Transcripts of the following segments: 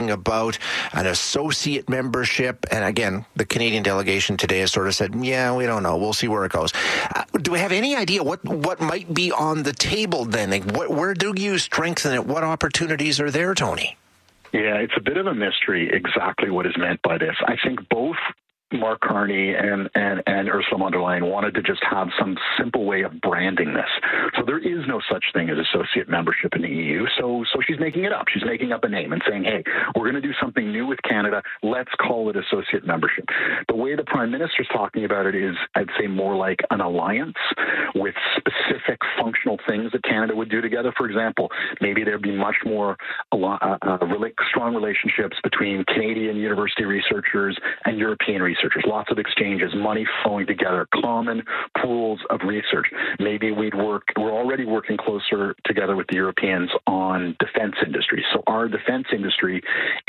talking about an associate membership. And again, the Canadian delegation today has sort of said, yeah, we don't know. We'll see where it goes. Do we have any idea what might be on the table then? Like, where do you strengthen it? What opportunities are there, Tony? Yeah, it's a bit of a mystery exactly what is meant by this. I think both Mark Carney and Ursula von der Leyen wanted to just have some simple way of branding this. So there is no such thing as associate membership in the EU. So she's making it up. She's making up a name and saying, hey, we're going to do something new with Canada. Let's call it associate membership. The way the Prime Minister's talking about it is, I'd say, more like an alliance with specific functional things that Canada would do together. For example, maybe there'd be much more strong relationships between Canadian university researchers and European researchers. Lots of exchanges, money flowing together, common pools of research. Maybe we're already working closer together with the Europeans on defense industry. So our defense industry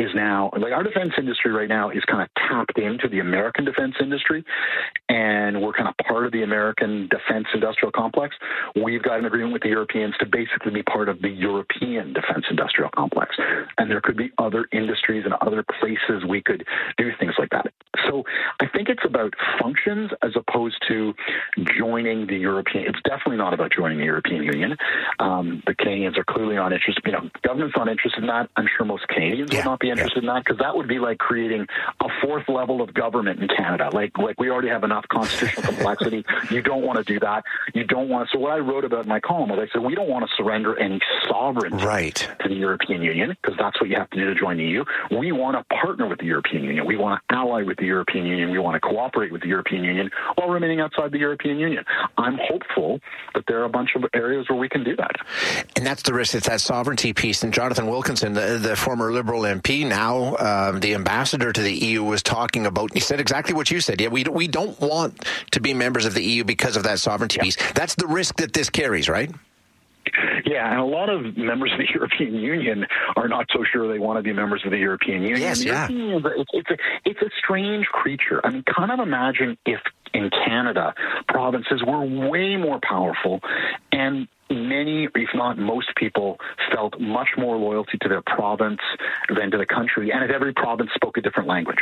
right now is kind of tapped into the American defense industry, and we're kind of part of the American defense industrial complex. We've got an agreement with the Europeans to basically be part of the European defense industrial complex. And there could be other industries and other places we could do things like that. So I think it's about functions as opposed to joining the European. It's definitely not about joining the European Union. The Canadians are clearly not interested. Government's not interested in that. I'm sure most Canadians would not be interested in that, because that would be like creating a fourth level of government in Canada. Like we already have enough constitutional complexity. You don't want to do that. You don't want to. So what I wrote about in my column was, I said, we don't want to surrender any sovereignty to the European Union, because that's what you have to do to join the EU. We want to partner with the European Union. We want to ally with the European Union. We want to cooperate with the European Union while remaining outside the European Union. I'm hopeful that there are a bunch of areas where we can do that. And that's the risk. It's that sovereignty piece. And Jonathan Wilkinson, the former Liberal MP, now the ambassador to the EU, was talking about, he said exactly what you said. Yeah, we don't want to be members of the EU because of that sovereignty piece. That's the risk that this carries, right? Yeah, and a lot of members of the European Union are not so sure they want to be members of the European Union. Yes, it's a strange creature. I mean, kind of imagine if in Canada, provinces were way more powerful, and many, if not most people, felt much more loyalty to their province than to the country, and if every province spoke a different language,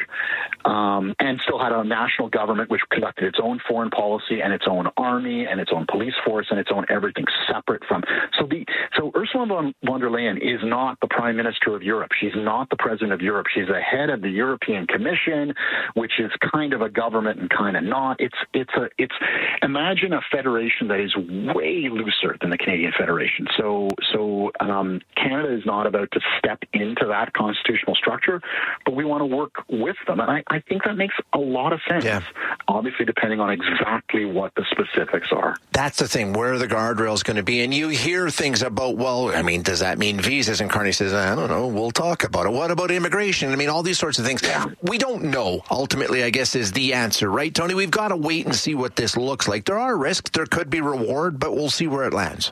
and still had a national government which conducted its own foreign policy and its own army and its own police force and its own everything separate from. So Ursula von der Leyen is not the Prime Minister of Europe. She's not the President of Europe. She's the head of the European Commission, which is kind of a government and kind of not. It's imagine a federation that is way looser than the Canadian Federation. So Canada is not about to step into that constitutional structure, but we want to work with them. And I think that makes a lot of sense, obviously depending on exactly what the specifics are. That's the thing, where are the guardrails going to be? And you hear things about, well, I mean, does that mean visas? And Carney says, I don't know, we'll talk about it. What about immigration? I mean, all these sorts of things. Yeah. We don't know, ultimately, I guess, is the answer, right, Tony? We've got to wait and see what this looks like. There are risks, there could be reward, but we'll see where it lands.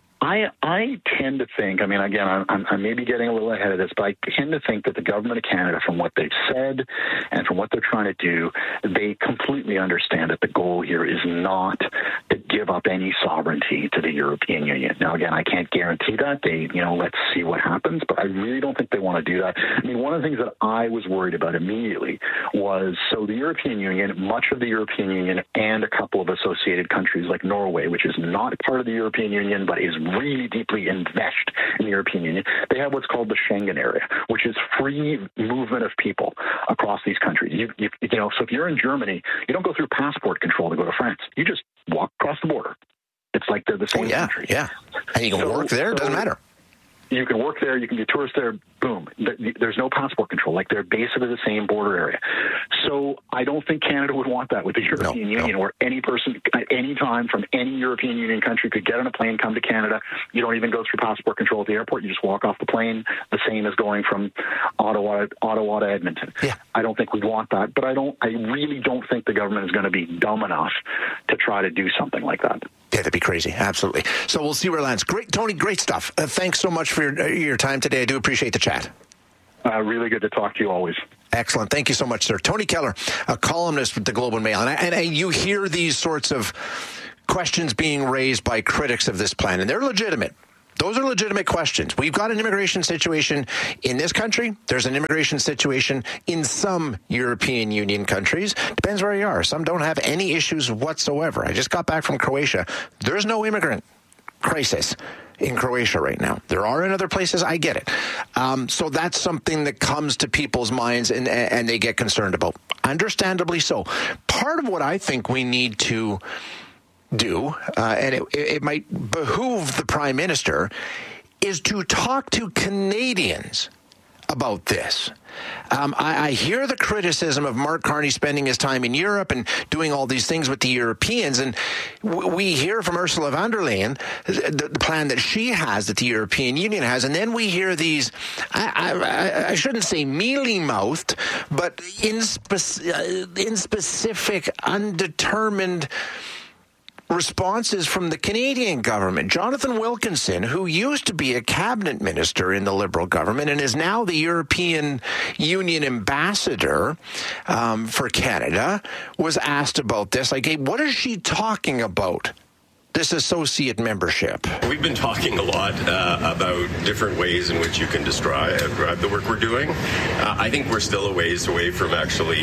I tend to think, I mean, again, I may be getting a little ahead of this, but I tend to think that the government of Canada, from what they've said and from what they're trying to do, they completely understand that the goal here is not to give up any sovereignty to the European Union. Now, again, I can't guarantee that. Let's see what happens, but I really don't think they want to do that. I mean, one of the things that I was worried about immediately was, so the European Union, much of the European Union, and a couple of associated countries like Norway, which is not part of the European Union, but is really deeply enmeshed in the European Union, they have what's called the Schengen area, which is free movement of people across these countries. So if you're in Germany, you don't go through passport control to go to France. You just walk across the border. It's like they're the same country. Yeah, and you can work there. It doesn't matter. You can work there. You can be a tourist there. Boom. There's no passport control. Like, they're basically the same border area. So I don't think Canada would want that with the European Union, where any person at any time from any European Union country could get on a plane, come to Canada. You don't even go through passport control at the airport. You just walk off the plane, the same as going from Ottawa to Edmonton. Yeah. I don't think we'd want that, but I really don't think the government is going to be dumb enough to try to do something like that. Yeah, that'd be crazy. Absolutely. So we'll see where it lands. Great, Tony, great stuff. Thanks so much for your time today. I do appreciate the chat. Really good to talk to you always. Excellent. Thank you so much, sir. Tony Keller, a columnist with the Globe and Mail. And you hear these sorts of questions being raised by critics of this plan, and they're legitimate. Those are legitimate questions. We've got an immigration situation in this country. There's an immigration situation in some European Union countries. Depends where you are. Some don't have any issues whatsoever. I just got back from Croatia. There's no immigrant crisis in Croatia right now. There are in other places. I get it. So that's something that comes to people's minds and they get concerned about. Understandably so. Part of what I think we need to do, and it might behoove the Prime Minister, is to talk to Canadians about this. I hear the criticism of Mark Carney spending his time in Europe and doing all these things with the Europeans, and we hear from Ursula von der Leyen the plan that she has, that the European Union has, and then we hear these, I shouldn't say mealy-mouthed, but in specific, undetermined responses from the Canadian government. Jonathan Wilkinson, who used to be a cabinet minister in the Liberal government and is now the European Union ambassador for Canada, was asked about this. Like, hey, what is she talking about? This associate membership. We've been talking a lot about different ways in which you can describe the work we're doing. I think we're still a ways away from actually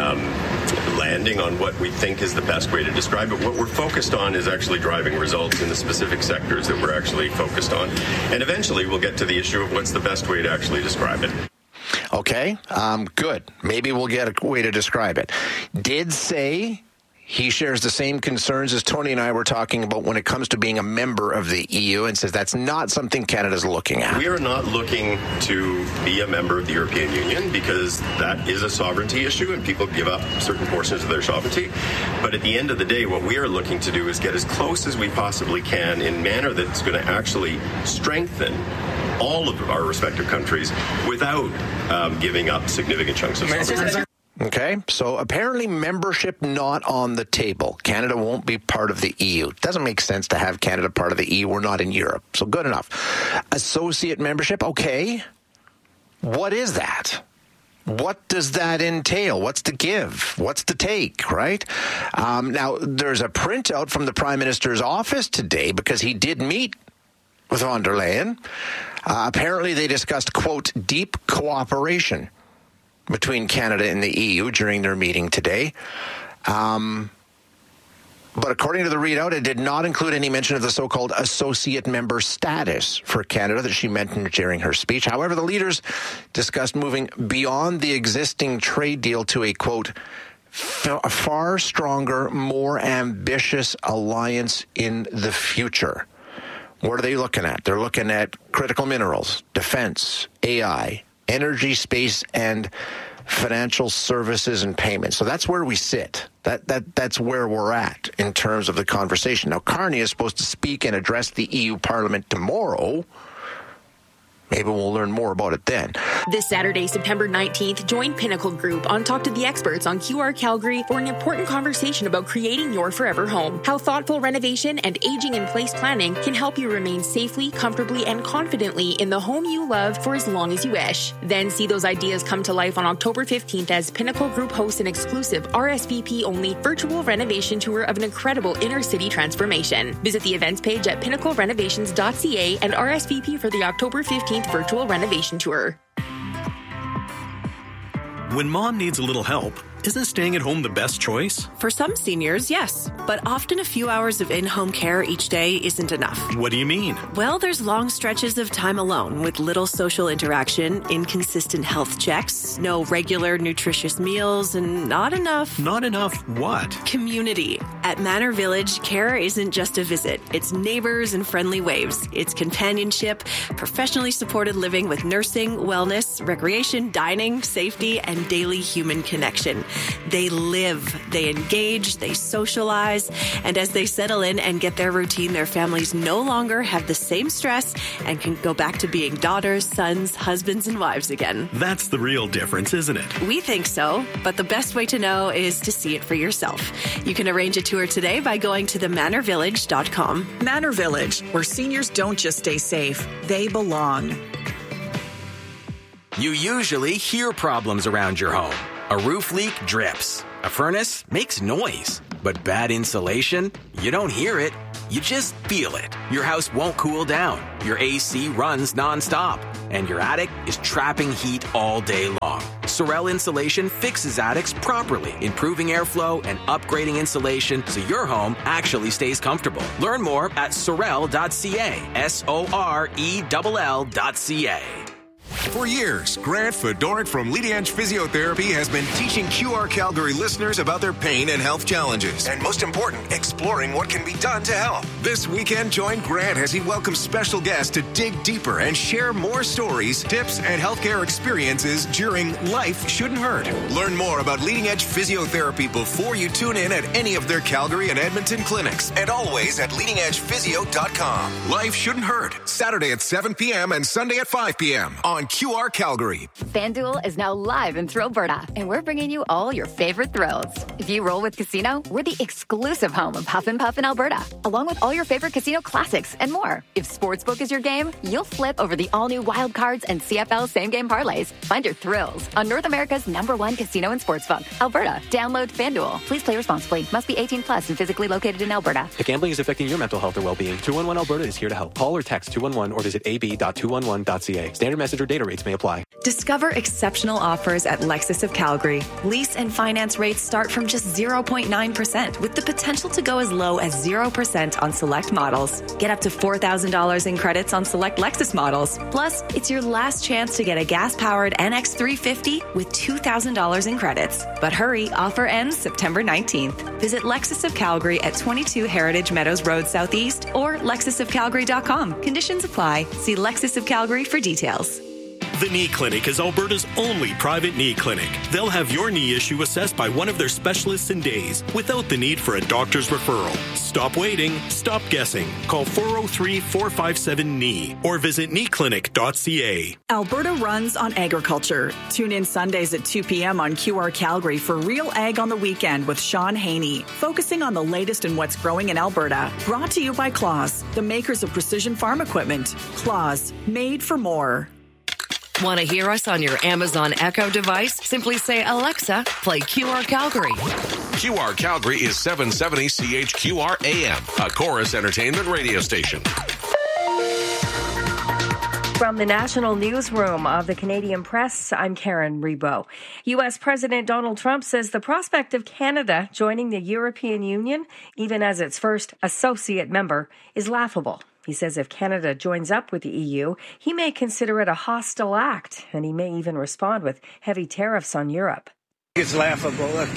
landing on what we think is the best way to describe it. What we're focused on is actually driving results in the specific sectors that we're actually focused on. And eventually we'll get to the issue of what's the best way to actually describe it. Okay, good. Maybe we'll get a way to describe it. Did say he shares the same concerns as Tony and I were talking about when it comes to being a member of the EU, and says that's not something Canada's looking at. We are not looking to be a member of the European Union because that is a sovereignty issue and people give up certain portions of their sovereignty. But at the end of the day, what we are looking to do is get as close as we possibly can in a manner that's going to actually strengthen all of our respective countries without giving up significant chunks of sovereignty. Okay, so apparently membership not on the table. Canada won't be part of the EU. It doesn't make sense to have Canada part of the EU. We're not in Europe, so good enough. Associate membership, okay. What is that? What does that entail? What's the give? What's the take, right? Now, there's a printout from the Prime Minister's office today because he did meet with von der Leyen. Apparently they discussed, quote, deep cooperation between Canada and the EU during their meeting today. But according to the readout, it did not include any mention of the so-called associate member status for Canada that she mentioned during her speech. However, the leaders discussed moving beyond the existing trade deal to a, quote, far stronger, more ambitious alliance in the future. What are they looking at? They're looking at critical minerals, defense, AI, energy, space, and financial services and payments. So that's where we sit. That's where we're at in terms of the conversation. Now, Carney is supposed to speak and address the EU Parliament tomorrow. Maybe we'll learn more about it then. This Saturday, September 19th, join Pinnacle Group on Talk to the Experts on QR Calgary for an important conversation about creating your forever home. How thoughtful renovation and aging-in-place planning can help you remain safely, comfortably, and confidently in the home you love for as long as you wish. Then see those ideas come to life on October 15th as Pinnacle Group hosts an exclusive RSVP-only virtual renovation tour of an incredible inner-city transformation. Visit the events page at pinnaclerenovations.ca and RSVP for the October 15th virtual renovation tour. When mom needs a little help, isn't staying at home the best choice? For some seniors, yes. But often a few hours of in-home care each day isn't enough. What do you mean? Well, there's long stretches of time alone with little social interaction, inconsistent health checks, no regular nutritious meals, and not enough... Not enough what? Community. At Manor Village, care isn't just a visit. It's neighbors and friendly waves. It's companionship, professionally supported living with nursing, wellness, recreation, dining, safety, and daily human connection. They live, they engage, they socialize, and as they settle in and get their routine, their families no longer have the same stress and can go back to being daughters, sons, husbands, and wives again. That's the real difference, isn't it? We think so, but the best way to know is to see it for yourself. You can arrange a tour today by going to themanorvillage.com. Manor Village, where seniors don't just stay safe, they belong. You usually hear problems around your home. A roof leak drips. A furnace makes noise. But bad insulation? You don't hear it. you just feel it. Your house won't cool down. Your AC runs nonstop. And your attic is trapping heat all day long. Sorel Insulation fixes attics properly, improving airflow and upgrading insulation so your home actually stays comfortable. Learn more at sorel.ca. SORELL.ca. For years, Grant Fedoruk from Leading Edge Physiotherapy has been teaching QR Calgary listeners about their pain and health challenges. And most important, exploring what can be done to help. This weekend, join Grant as he welcomes special guests to dig deeper and share more stories, tips, and healthcare experiences during Life Shouldn't Hurt. Learn more about Leading Edge Physiotherapy before you tune in at any of their Calgary and Edmonton clinics. And always at leadingedgephysio.com. Life Shouldn't Hurt. Saturday at 7 p.m. and Sunday at 5 p.m. on QR Calgary. FanDuel is now live in Thrillberta, and we're bringing you all your favorite thrills. If you roll with Casino, we're the exclusive home of Huff and Puff in Alberta, along with all your favorite casino classics and more. If Sportsbook is your game, you'll flip over the all-new Wild Cards and CFL same-game parlays. Find your thrills on North America's #1 casino and sportsbook, Alberta. Download FanDuel. Please play responsibly. Must be 18 plus and physically located in Alberta. If gambling is affecting your mental health or well-being, 211 Alberta is here to help. Call or text 211 or visit ab.211.ca. Standard message or data rates may apply. Discover exceptional offers at Lexus of Calgary. Lease and finance rates start from just 0.9% with the potential to go as low as 0% on select models. Get up to $4,000 in credits on select Lexus models. Plus, it's your last chance to get a gas-powered NX350 with $2,000 in credits. But hurry, offer ends September 19th. Visit Lexus of Calgary at 22 Heritage Meadows Road Southeast or lexusofcalgary.com. Conditions apply. See Lexus of Calgary for details. The Knee Clinic is Alberta's only private knee clinic. They'll have your knee issue assessed by one of their specialists in days without the need for a doctor's referral. Stop waiting. Stop guessing. Call 403-457-KNEE or visit kneeclinic.ca. Alberta runs on agriculture. Tune in Sundays at 2 p.m. on QR Calgary for Real Ag on the Weekend with Sean Haney, focusing on the latest in what's growing in Alberta. Brought to you by Claus, the makers of precision farm equipment. Claus, made for more. Want to hear us on your Amazon Echo device? Simply say, Alexa, play QR Calgary. QR Calgary is 770 CHQR AM, a Chorus Entertainment radio station. From the National Newsroom of the Canadian Press, I'm Karen Rebo. U.S. President Donald Trump says the prospect of Canada joining the European Union, even as its first associate member, is laughable. He says if Canada joins up with the EU, he may consider it a hostile act, and he may even respond with heavy tariffs on Europe. It's laughable. Look,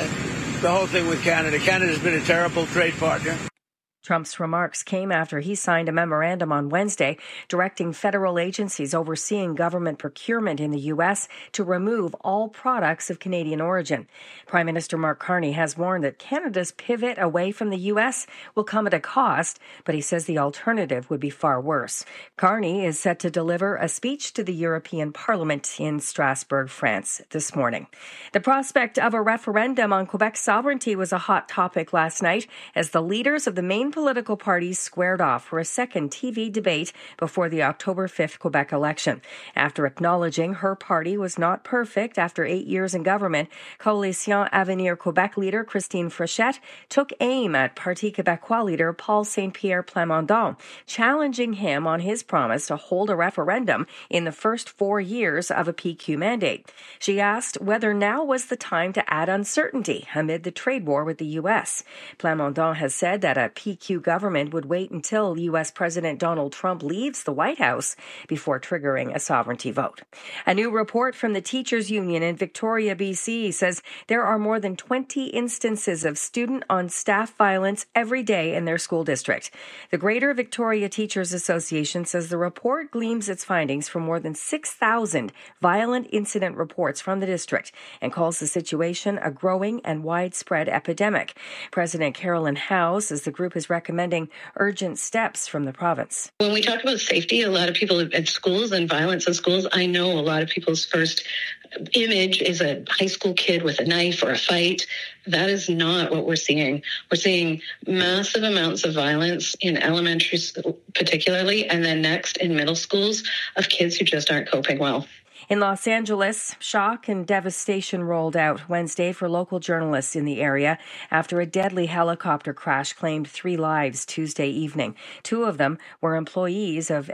the whole thing with Canada. Canada's been a terrible trade partner. Trump's remarks came after he signed a memorandum on Wednesday directing federal agencies overseeing government procurement in the U.S. to remove all products of Canadian origin. Prime Minister Mark Carney has warned that Canada's pivot away from the U.S. will come at a cost, but he says the alternative would be far worse. Carney is set to deliver a speech to the European Parliament in Strasbourg, France, this morning. The prospect of a referendum on Quebec sovereignty was a hot topic last night as the leaders of the main political parties squared off for a second TV debate before the October 5th Quebec election. After acknowledging her party was not perfect after 8 years in government, Coalition Avenir Quebec leader Christine Fréchette took aim at Parti Québécois leader Paul Saint-Pierre Plamondon, challenging him on his promise to hold a referendum in the first 4 years of a PQ mandate. She asked whether now was the time to add uncertainty amid the trade war with the U.S. Plamondon has said that a PQ government would wait until U.S. President Donald Trump leaves the White House before triggering a sovereignty vote. A new report from the Teachers Union in Victoria, BC says there are more than 20 instances of student-on-staff violence every day in their school district. The Greater Victoria Teachers Association says the report gleams its findings from more than 6,000 violent incident reports from the district and calls the situation a growing and widespread epidemic. President Carolyn Howe says the group is recommending urgent steps from the province. When we talk about safety, a lot of people at schools and violence in schools, I know a lot of people's first image is a high school kid with a knife or a fight. That is not what we're seeing. We're seeing massive amounts of violence in elementary school particularly, and then next in middle schools of kids who just aren't coping well. In Los Angeles, shock and devastation rolled out Wednesday for local journalists in the area after a deadly helicopter crash claimed 3 lives Tuesday evening. 2 of them were employees of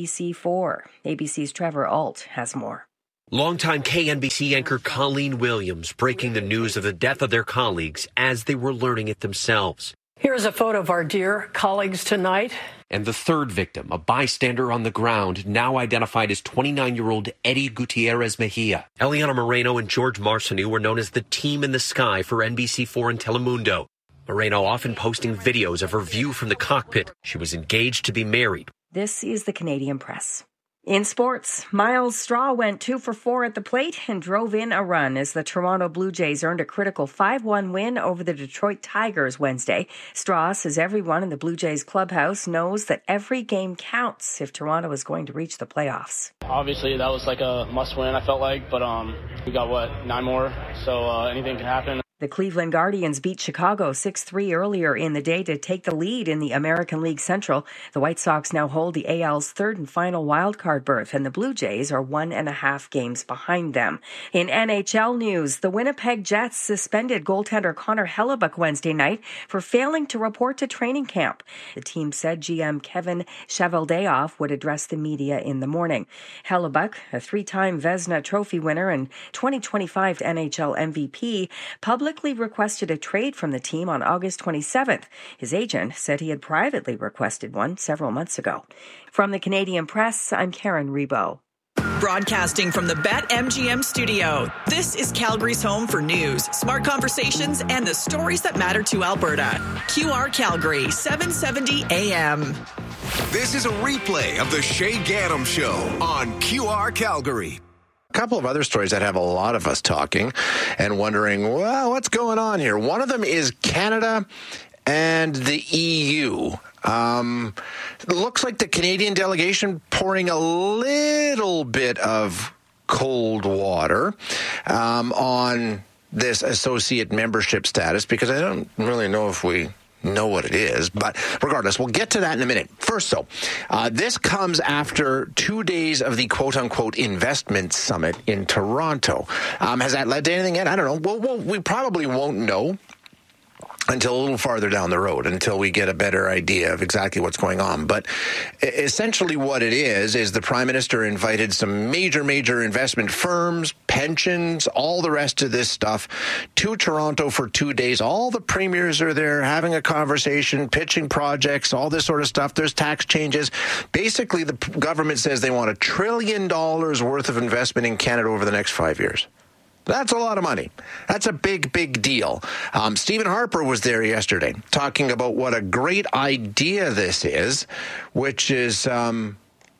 NBC4. ABC's Trevor Ault has more. Longtime KNBC anchor Colleen Williams breaking the news of the death of their colleagues as they were learning it themselves. Here's a photo of our dear colleagues tonight. And the third victim, a bystander on the ground, now identified as 29-year-old Eddie Gutierrez Mejia. Eliana Moreno and George Marcineau were known as the team in the sky for NBC4 and Telemundo. Moreno often posting videos of her view from the cockpit. She was engaged to be married. This is the Canadian Press. In sports, Miles Straw went 2 for 4 at the plate and drove in a run as the Toronto Blue Jays earned a critical 5-1 win over the Detroit Tigers Wednesday. Straw says everyone in the Blue Jays clubhouse knows that every game counts if Toronto is going to reach the playoffs. Obviously, that was like a must-win, I felt like, but we got, 9 more, so anything can happen. The Cleveland Guardians beat Chicago 6-3 earlier in the day to take the lead in the American League Central. The White Sox now hold the AL's 3rd and final wildcard berth, and the Blue Jays are 1.5 games behind them. In NHL news, the Winnipeg Jets suspended goaltender Connor Hellebuyck Wednesday night for failing to report to training camp. The team said GM Kevin Cheveldayoff would address the media in the morning. Hellebuyck, a 3-time Vezina Trophy winner and 2025 NHL MVP, publicly requested a trade from the team on August 27th. His agent said he had privately requested one several months ago. From the Canadian Press, I'm Karen Rebo. Broadcasting from the BetMGM studio, this is Calgary's home for news, smart conversations, and the stories that matter to Alberta. QR Calgary, 770 AM. This is a replay of the Shay Gaddam Show on QR Calgary. A couple of other stories that have a lot of us talking and wondering, well, what's going on here? One of them is Canada and the EU. Looks like the Canadian delegation pouring a little bit of cold water on this associate membership status, because I don't really know if we know what it is, but regardless, we'll get to that in a minute. First, though, this comes after 2 days of the quote-unquote investment summit in Toronto. Has that led to anything yet? I don't know. Well, we probably won't know until a little farther down the road, until we get a better idea of exactly what's going on. But essentially what it is the Prime Minister invited some major investment firms, pensions, all the rest of this stuff to Toronto for 2 days. All the premiers are there having a conversation, pitching projects, all this sort of stuff. There's tax changes. Basically, the government says they want $1 trillion worth of investment in Canada over the next 5 years. That's a lot of money. That's a big deal. Stephen Harper was there yesterday talking about what a great idea this is, which is, it's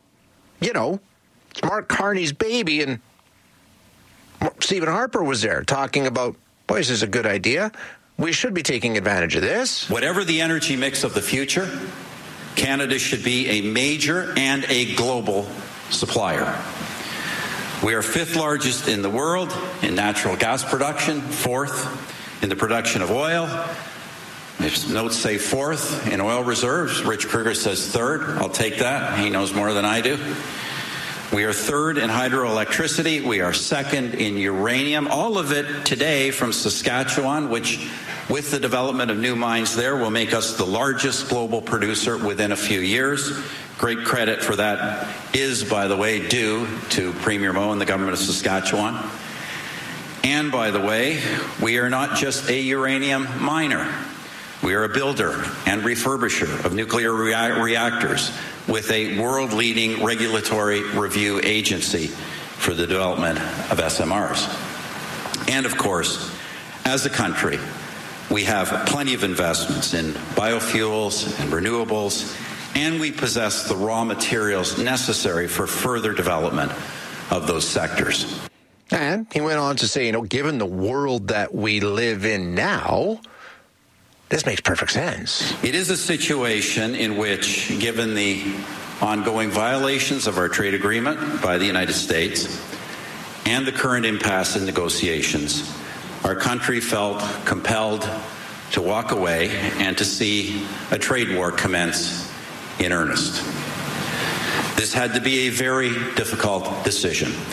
Mark Carney's baby. And Stephen Harper was there talking about, boy, this is a good idea. We should be taking advantage of this. Whatever the energy mix of the future, Canada should be a major and a global supplier. We are 5th largest in the world in natural gas production, 4th in the production of oil. If notes say 4th in oil reserves, Rich Kruger says 3rd. I'll take that. He knows more than I do. We are 3rd in hydroelectricity. We are 2nd in uranium. All of it today from Saskatchewan, which with the development of new mines there will make us the largest global producer within a few years. Great credit for that is, by the way, due to Premier Moe and the government of Saskatchewan. And, by the way, we are not just a uranium miner. We are a builder and refurbisher of nuclear reactors with a world-leading regulatory review agency for the development of SMRs. And, of course, as a country, we have plenty of investments in biofuels and renewables, and we possess the raw materials necessary for further development of those sectors. And he went on to say, given the world that we live in now, this makes perfect sense. It is a situation in which, given the ongoing violations of our trade agreement by the United States and the current impasse in negotiations, our country felt compelled to walk away and to see a trade war commence in earnest. This had to be a very difficult decision,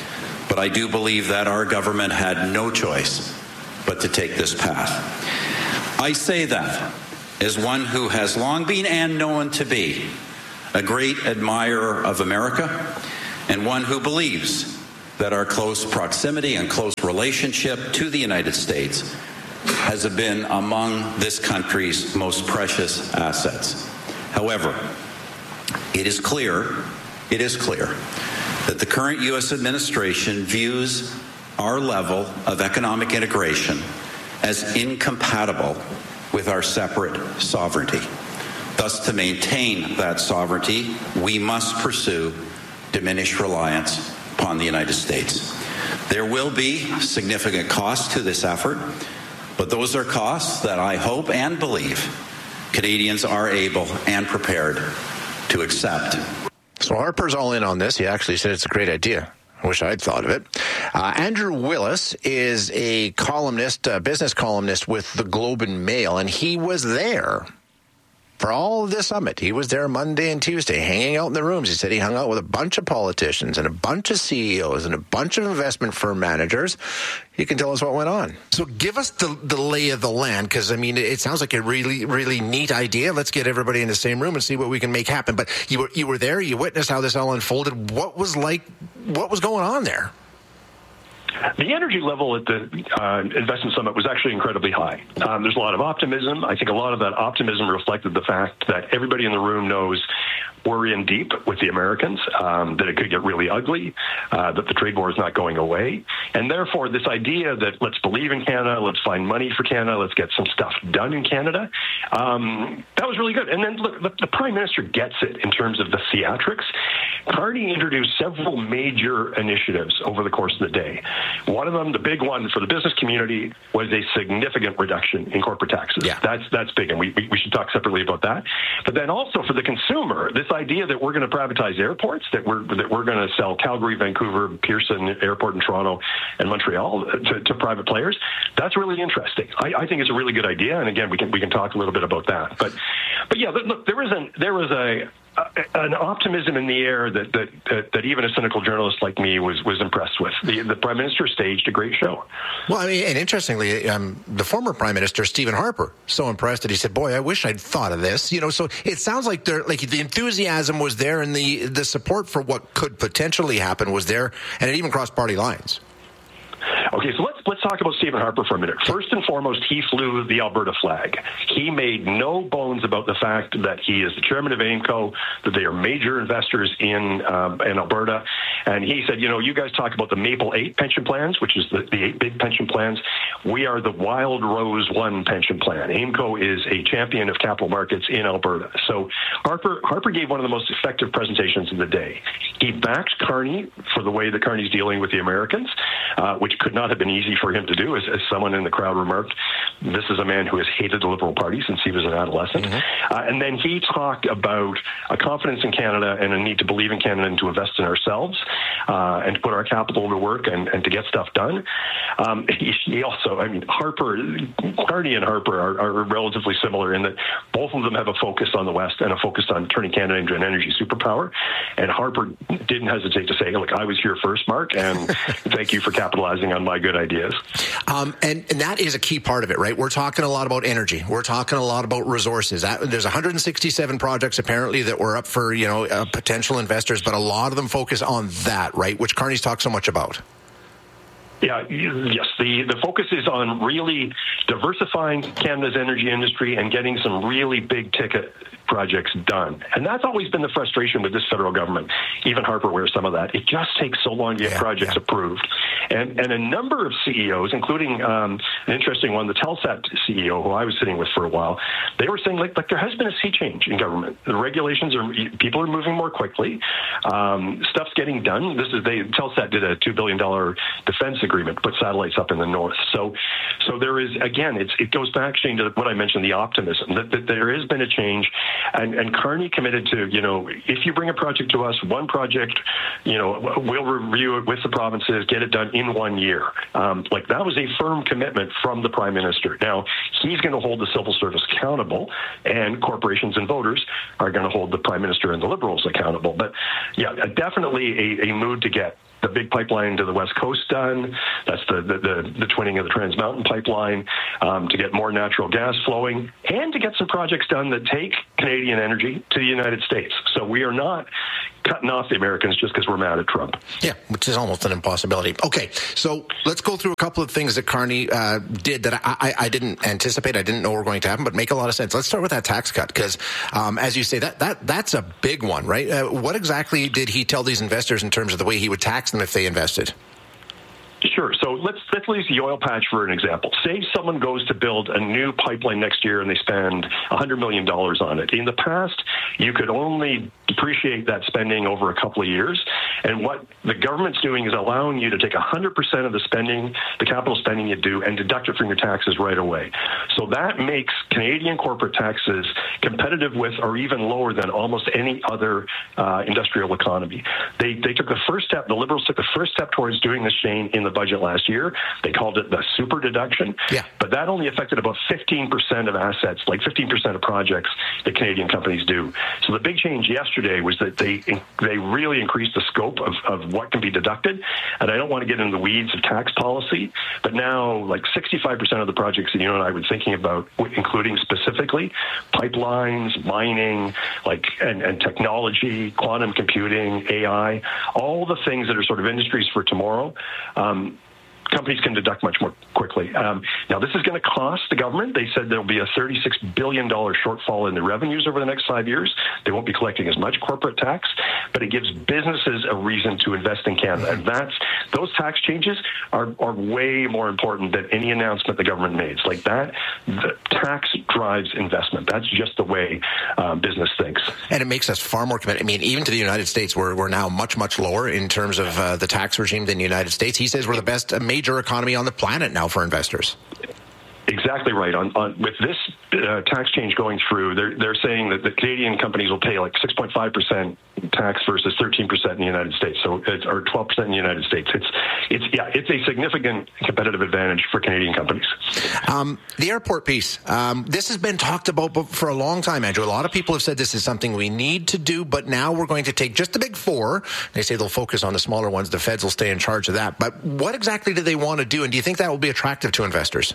but I do believe that our government had no choice but to take this path. I say that as one who has long been and known to be a great admirer of America, and one who believes that our close proximity and close relationship to the United States has been among this country's most precious assets. However, it is clear that the current U.S. administration views our level of economic integration as incompatible with our separate sovereignty. Thus, to maintain that sovereignty, we must pursue diminished reliance upon the United States. There will be significant costs to this effort, but those are costs that I hope and believe Canadians are able and prepared to accept. So Harper's all in on this. He actually said it's a great idea. I wish I'd thought of it. Andrew Willis is a columnist, business columnist with the Globe and Mail, and he was there for all of this summit. He was there Monday and Tuesday, hanging out in the rooms. He said he hung out with a bunch of politicians and a bunch of CEOs and a bunch of investment firm managers. He can tell us what went on. So give us the lay of the land, because, I mean, it sounds like a really, really neat idea. Let's get everybody in the same room and see what we can make happen. But you were there. You witnessed how this all unfolded. What was going on there? The energy level at the Investment Summit was actually incredibly high. There's a lot of optimism. I think a lot of that optimism reflected the fact that everybody in the room knows we're in deep with the Americans, that it could get really ugly, that the trade war is not going away. And therefore, this idea that let's believe in Canada, let's find money for Canada, let's get some stuff done in Canada, that was really good. And then, look, the Prime Minister gets it in terms of the theatrics. Carney introduced several major initiatives over the course of the day. One of them, the big one for the business community, was a significant reduction in corporate taxes. Yeah. That's big, and we should talk separately about that. But then also for the consumer, this idea that we're going to privatize airports, that we're going to sell Calgary, Vancouver, Pearson Airport in Toronto, and Montreal to private players, that's really interesting. I think it's a really good idea, and again, we can talk a little bit about that. But yeah, look, there was an optimism in the air that even a cynical journalist like me was impressed with. The Prime Minister staged a great show. Well, I mean, and interestingly, the former Prime Minister, Stephen Harper, so impressed that he said, boy, I wish I'd thought of this. You know, so it sounds like the enthusiasm was there, and the support for what could potentially happen was there, and it even crossed party lines. Okay, so let's talk about Stephen Harper for a minute. First and foremost, he flew the Alberta flag. He made no bones about the fact that he is the chairman of AIMCO, that they are major investors in Alberta. And he said, you guys talk about the Maple 8 pension plans, which is the 8 big pension plans. We are the Wild Rose 1 pension plan. AIMCO is a champion of capital markets in Alberta. So Harper gave one of the most effective presentations of the day. He backed Carney for the way that Carney's dealing with the Americans, which could not have been easy for him to do. As someone in the crowd remarked, this is a man who has hated the Liberal Party since he was an adolescent. Mm-hmm. And then he talked about a confidence in Canada and a need to believe in Canada and to invest in ourselves and to put our capital to work and to get stuff done. He also, Carney and Harper are relatively similar in that both of them have a focus on the West and a focus on turning Canada into an energy superpower. And Harper didn't hesitate to say, look, I was here first, Mark, and thank you for capitalizing on my good ideas. And that is a key part of it, right? We're talking a lot about energy. We're talking a lot about resources. There's 167 projects apparently that were up for, potential investors, but a lot of them focus on that, right? Which Carney's talked so much about. Yeah, yes. The focus is on really diversifying Canada's energy industry and getting some really big ticket projects done. And that's always been the frustration with this federal government. Even Harper wears some of that. It just takes so long to get projects approved. And a number of CEOs, including an interesting one, the Telsat CEO, who I was sitting with for a while, they were saying, like there has been a sea change in government. The regulations people are moving more quickly. Stuff's getting done. Telsat did a $2 billion defense agreement to put satellites up in the north. So there is, again, it goes back, Shane, to what I mentioned, the optimism, that there has been a change. And Carney committed to, if you bring a project to us, one project, we'll review it with the provinces, get it done in 1 year. That was a firm commitment from the Prime Minister. Now, he's going to hold the civil service accountable, and corporations and voters are going to hold the Prime Minister and the Liberals accountable. But, yeah, definitely a mood to get the big pipeline to the West Coast done. That's the twinning of the Trans Mountain pipeline, to get more natural gas flowing, and to get some projects done that take Canadian energy to the United States. So we are not cutting off the Americans just because we're mad at Trump. Yeah, which is almost an impossibility. Okay, so let's go through a couple of things that Carney did that I didn't anticipate. I didn't know were going to happen, but make a lot of sense. Let's start with that tax cut, because as you say, that's a big one, right? What exactly did he tell these investors in terms of the way he would tax them if they invested? Sure. So let's use the oil patch for an example. Say someone goes to build a new pipeline next year and they spend $100 million on it. In the past, you could only depreciate that spending over a couple of years. And what the government's doing is allowing you to take 100% of the spending, the capital spending you do, and deduct it from your taxes right away. So that makes Canadian corporate taxes competitive with or even lower than almost any other industrial economy. They took the first step, the Liberals took the first step towards doing this, Shane, in the budget last year. They called it the super deduction. Yeah. But that only affected about 15% of assets, like 15% of projects that Canadian companies do. So the big change yesterday was that they really increased the scope of what can be deducted. And I don't want to get into the weeds of tax policy, but now like 65% of the projects that you and I were thinking about, including specifically pipelines, mining, and technology, quantum computing, AI, all the things that are sort of industries for tomorrow, companies can deduct much more quickly. Now, this is going to cost the government. They said there'll be a $36 billion shortfall in the revenues over the next 5 years. They won't be collecting as much corporate tax, but it gives businesses a reason to invest in Canada. And those tax changes are way more important than any announcement the government makes. Like that, the tax drives investment. That's just the way business thinks. And it makes us far more committed. I mean, even to the United States, we're now much, much lower in terms of the tax regime than the United States. He says we're the best major economy on the planet now for investors. Exactly right. With this tax change going through, they're saying that the Canadian companies will pay like 6.5% tax versus 13% in the United States, or 12% in the United States. It's a significant competitive advantage for Canadian companies. The airport piece. This has been talked about for a long time, Andrew. A lot of people have said this is something we need to do, but now we're going to take just the big four. They say they'll focus on the smaller ones. The feds will stay in charge of that. But what exactly do they want to do, and do you think that will be attractive to investors?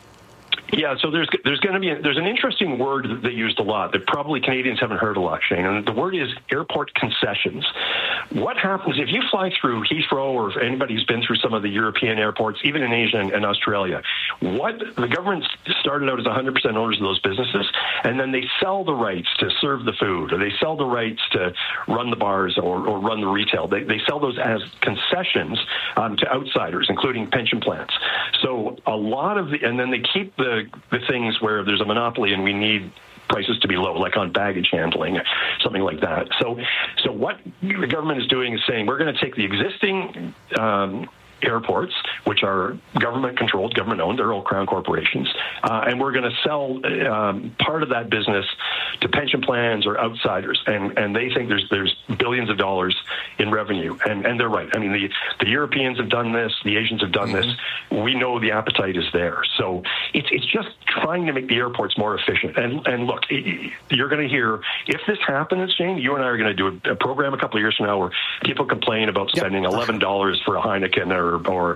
Yeah, so there's an interesting word that they used a lot that probably Canadians haven't heard a lot, Shane, and the word is airport concessions. What happens if you fly through Heathrow, or if anybody's been through some of the European airports, even in Asia and Australia, what the government started out as 100% owners of those businesses, and then they sell the rights to serve the food, or they sell the rights to run the bars or run the retail. They sell those as concessions to outsiders, including pension plans. So a lot of and then they keep the things where there's a monopoly and we need prices to be low, like on baggage handling, something like that. So what the government is doing is saying we're going to take the existing airports, which are government-controlled, government-owned, they're all crown corporations, and we're going to sell part of that business to pension plans or outsiders, and they think there's billions of dollars in revenue, and they're right. I mean, the Europeans have done this, the Asians have done this. We know the appetite is there. So it's just trying to make the airports more efficient. And look, you're going to hear, if this happens, Shane, you and I are going to do a program a couple of years from now where people complain about spending $11 for a Heineken or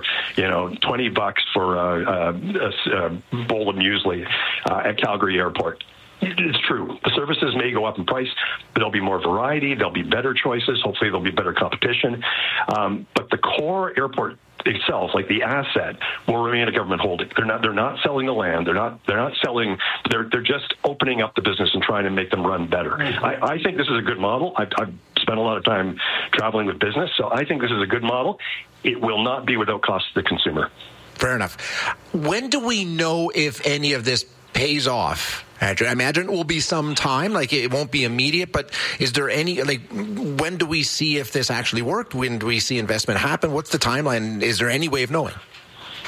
$20 for a bowl of muesli at Calgary Airport. It's true. The services may go up in price, but there'll be more variety. There'll be better choices. Hopefully, there'll be better competition. But the core airport itself, like the asset, will remain a government holding. They're not selling the land. They're not selling. They're just opening up the business and trying to make them run better. I think this is a good model. I've spent a lot of time traveling with business, so I think this is a good model. It will not be without cost to the consumer. Fair enough. When do we know if any of this pays off, Andrew? I imagine it will be some time, like it won't be immediate, but is there any, when do we see if this actually worked? When do we see investment happen? What's the timeline? Is there any way of knowing?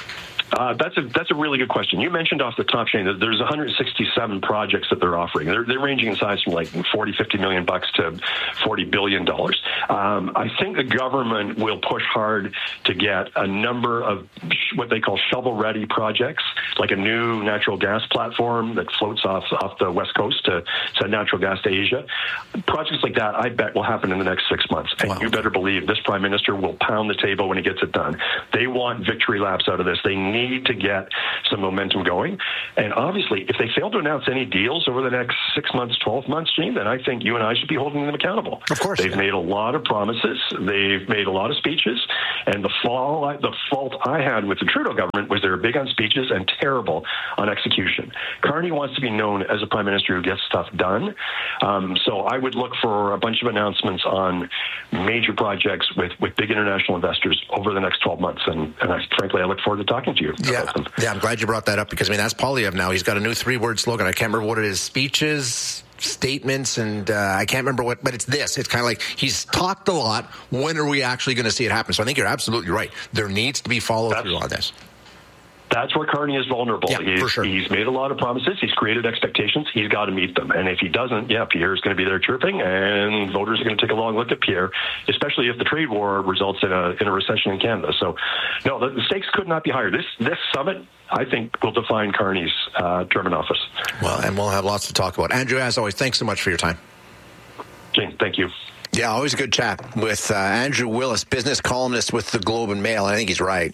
That's a really good question. You mentioned off the top, Shane, that there's 167 projects that they're offering. They're ranging in size from like $40-50 million to $40 billion. I think the government will push hard to get a number of what they call shovel-ready projects, like a new natural gas platform that floats off the West Coast to send natural gas to Asia. Projects like that, I bet, will happen in the next 6 months. And you better believe this Prime Minister will pound the table when he gets it done. They want victory laps out of this. They need to get some momentum going. And obviously, if they fail to announce any deals over the next 6 months, 12 months, Gene, then I think you and I should be holding them accountable. Of course. They've made a lot of promises. They've made a lot of speeches. And the fault I had with the Trudeau government was they were big on speeches and terrible on execution. Carney wants to be known as a Prime Minister who gets stuff done. So I would look for a bunch of announcements on major projects with big international investors over the next 12 months. And frankly, I look forward to talking to you about them. Yeah, I'm glad you brought that up because, I mean, that's Poilievre now. He's got a new 3-word slogan. I can't remember what it is. Speeches, statements, and I can't remember what, but it's this. It's kind of like he's talked a lot. When are we actually going to see it happen? So I think you're absolutely right. There needs to be follow-through on this. That's where Carney is vulnerable. Yeah, for sure. He's made a lot of promises. He's created expectations. He's got to meet them. And if he doesn't, Pierre's going to be there chirping, and voters are going to take a long look at Pierre, especially if the trade war results in a recession in Canada. So, no, the stakes could not be higher. This summit, I think, will define Carney's term in office. Well, and we'll have lots to talk about. Andrew, as always, thanks so much for your time. Jane, thank you. Yeah, always a good chat with Andrew Willis, business columnist with the Globe and Mail. I think he's right,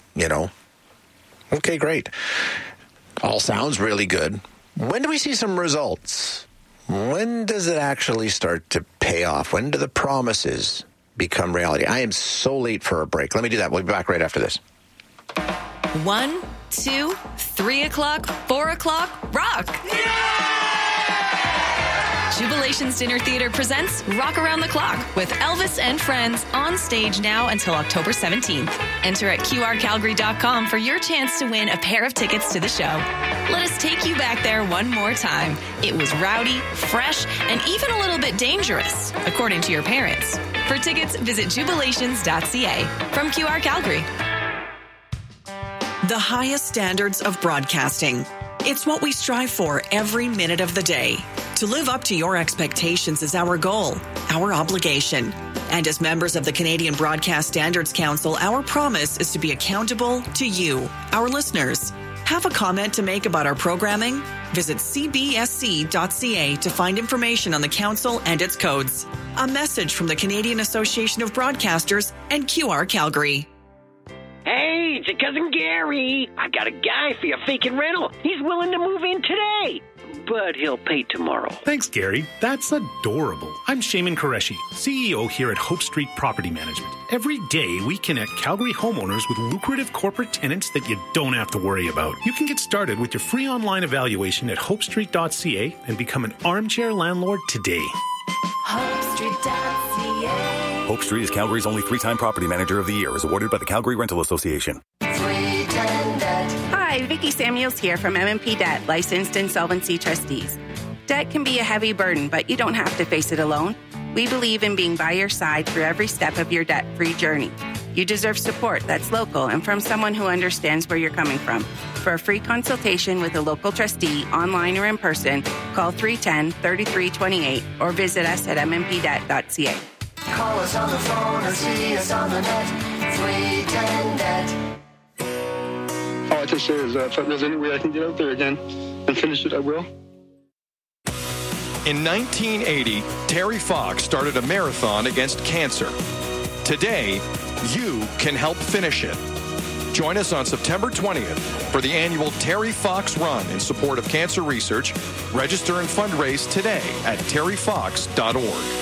Okay, great. All sounds really good. When do we see some results? When does it actually start to pay off? When do the promises become reality? I am so late for a break. Let me do that. We'll be back right after this. 1, 2, 3 o'clock, 4 o'clock, rock! Jubilations Dinner Theater presents Rock Around the Clock with Elvis and Friends on stage now until October 17th. Enter at qrcalgary.com for your chance to win a pair of tickets to the show. Let us take you back there one more time. It was rowdy, fresh, and even a little bit dangerous, according to your parents. For tickets, visit jubilations.ca. From QR Calgary. The highest standards of broadcasting. It's what we strive for every minute of the day. To live up to your expectations is our goal, our obligation. And as members of the Canadian Broadcast Standards Council, our promise is to be accountable to you, our listeners. Have a comment to make about our programming? Visit cbsc.ca to find information on the council and its codes. A message from the Canadian Association of Broadcasters and QR Calgary. Hey, it's your cousin Gary. I got a guy for your vacant rental. He's willing to move in today, but he'll pay tomorrow. Thanks, Gary. That's adorable. I'm Shayman Qureshi, CEO here at Hope Street Property Management. Every day, we connect Calgary homeowners with lucrative corporate tenants that you don't have to worry about. You can get started with your free online evaluation at hopestreet.ca and become an armchair landlord today. HopeStreet.ca. Hope Street is Calgary's only 3-time Property Manager of the Year, as awarded by the Calgary Rental Association. Hi, Vicki Samuels here from M&P Debt, licensed insolvency trustees. Debt can be a heavy burden, but you don't have to face it alone. We believe in being by your side through every step of your debt-free journey. You deserve support that's local and from someone who understands where you're coming from. For a free consultation with a local trustee, online or in person, call 310-3328 or visit us at mmpdebt.ca. Call us on the phone or see us on the net. 310-NET. All I can say is if there's any way I can get out there again and finish it, I will. In 1980, Terry Fox started a marathon against cancer. Today, you can help finish it. Join us on September 20th for the annual Terry Fox Run in support of cancer research. Register and fundraise today at terryfox.org.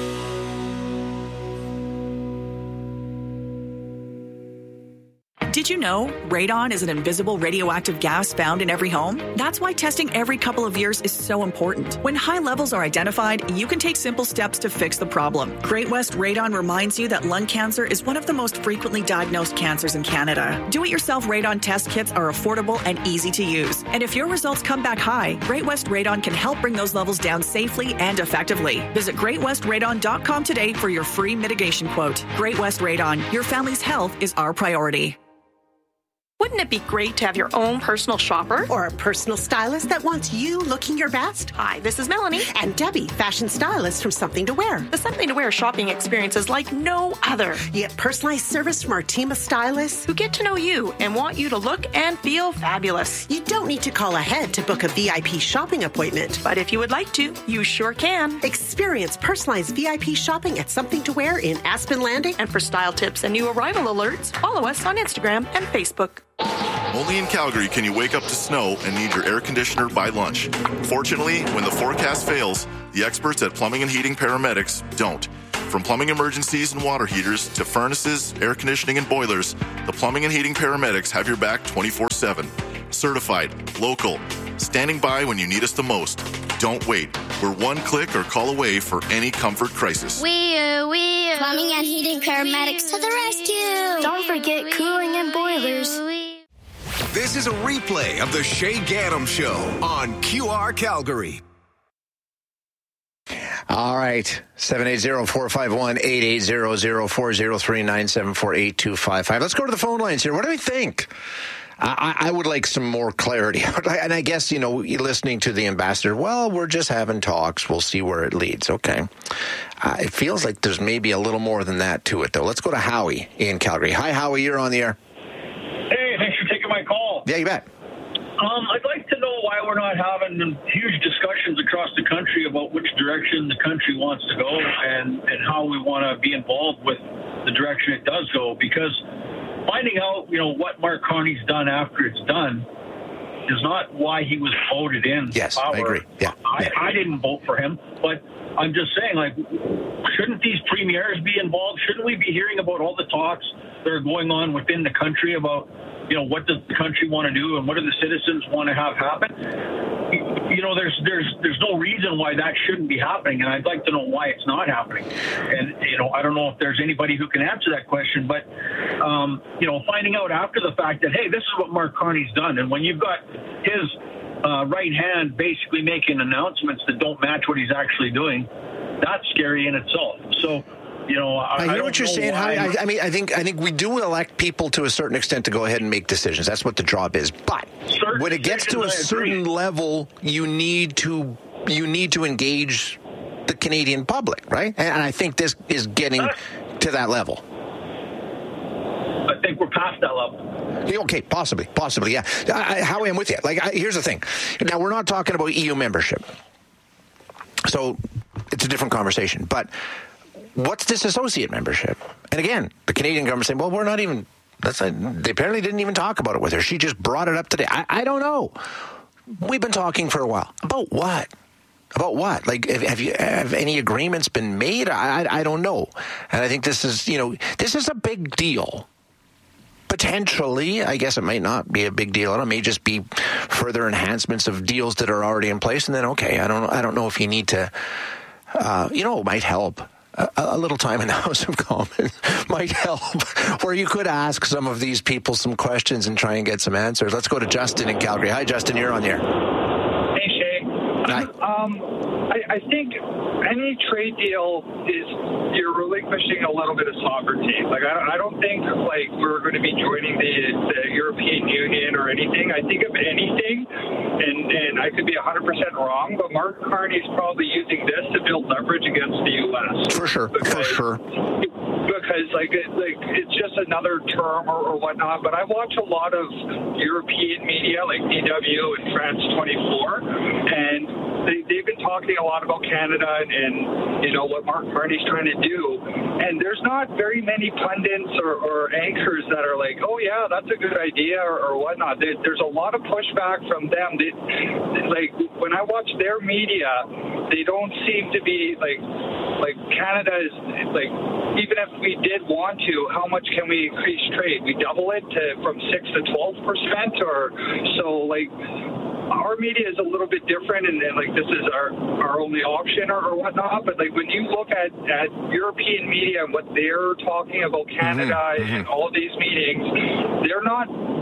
Did you know radon is an invisible radioactive gas found in every home? That's why testing every couple of years is so important. When high levels are identified, you can take simple steps to fix the problem. Great West Radon reminds you that lung cancer is one of the most frequently diagnosed cancers in Canada. Do-it-yourself radon test kits are affordable and easy to use. And if your results come back high, Great West Radon can help bring those levels down safely and effectively. Visit greatwestradon.com today for your free mitigation quote. Great West Radon, your family's health is our priority. Wouldn't it be great to have your own personal shopper? Or a personal stylist that wants you looking your best? Hi, this is Melanie. And Debbie, fashion stylist from Something to Wear. The Something to Wear shopping experience is like no other. You get personalized service from our team of stylists who get to know you and want you to look and feel fabulous. You don't need to call ahead to book a VIP shopping appointment. But if you would like to, you sure can. Experience personalized VIP shopping at Something to Wear in Aspen Landing. And for style tips and new arrival alerts, follow us on Instagram and Facebook. Only in Calgary can you wake up to snow and need your air conditioner by lunch. Fortunately, when the forecast fails, the experts at Plumbing and Heating Paramedics don't. From plumbing emergencies and water heaters to furnaces, air conditioning, and boilers, the Plumbing and Heating Paramedics have your back 24/7. Certified, local, standing by when you need us the most. Don't wait. We're one click or call away for any comfort crisis. Plumbing and Heating Paramedics to the rescue. Don't forget cooling and boilers. This is a replay of the Shay Gaddam Show on QR Calgary. All right, 780-451-8800-403-974-8255. Let's go to the phone lines here. What do we think? I would like some more clarity. And I guess, listening to the ambassador, well, we're just having talks. We'll see where it leads. Okay. It feels like there's maybe a little more than that to it, though. Let's go to Howie in Calgary. Hi, Howie. You're on the air. Hey, thanks for taking my call. Yeah, you bet. I'd like to know why we're not having huge discussions across the country about which direction the country wants to go and how we want to be involved with the direction it does go. Because finding out, what Mark Carney's done after it's done is not why he was voted in. Yes, power. I agree. Yeah. I didn't vote for him, but I'm just saying, shouldn't these premiers be involved? Shouldn't we be hearing about all the talks that are going on within the country about, what does the country want to do and what do the citizens want to have happen? There's no reason why that shouldn't be happening, and I'd like to know why it's not happening. And, I don't know if there's anybody who can answer that question, but, finding out after the fact that, hey, this is what Mark Carney's done, and when you've got his right hand basically making announcements that don't match what he's actually doing, that's scary in itself. So, I hear what you're saying. I think we do elect people to a certain extent to go ahead and make decisions. That's what the job is. But when it gets to a certain level, you need to engage the Canadian public, right? And I think this is getting to that level. I think we're past that level. Okay, possibly, yeah. Howie, I'm with you. Here's the thing. Now, we're not talking about EU membership, so it's a different conversation. But what's this associate membership? And again, the Canadian government saying, well, we're not even, they apparently didn't even talk about it with her. She just brought it up today. I don't know. We've been talking for a while. About what? Have any agreements been made? I don't know. And I think this is a big deal. Potentially, I guess it might not be a big deal. It may just be further enhancements of deals that are already in place. And then, okay, I don't know if you need to, it might help. A little time in the House of Commons might help, where you could ask some of these people some questions and try and get some answers. Let's go to Justin in Calgary. Hi, Justin, you're on the air. Hey, Shay. Hi. I think any trade deal you're relinquishing a little bit of sovereignty. I don't think we're going to be joining the European Union or anything. I think if anything, and I could be 100% wrong, but Mark Carney's probably using this to build leverage against the U.S. For sure. Because it's just another term or whatnot. But I watch a lot of European media like DW and France 24, and they've been talking a lot about Canada and what Mark Carney's trying to do. And there's not very many pundits or anchors that are like, oh yeah, that's a good idea or whatnot. There's a lot of pushback from them. When I watch their media, they don't seem to be like Canada is even if we did want to, how much can we increase trade? We double it from 6 to 12%, or so our media is a little bit different, and this is our only option or whatnot. But when you look at European media and what they're talking about Canada and all these meetings, they're